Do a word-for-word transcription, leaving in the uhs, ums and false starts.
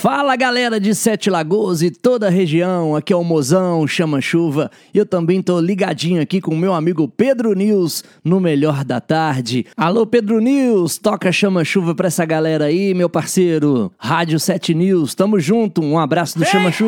Fala galera de Sete Lagoas e toda a região, aqui é o Mozão, Chama Chuva, e eu também tô ligadinho aqui com o meu amigo Pedro News no Melhor da Tarde. Alô Pedro News, toca Chama Chuva pra essa galera aí, meu parceiro. Rádio Sete News, tamo junto, um abraço do Chama Chuva.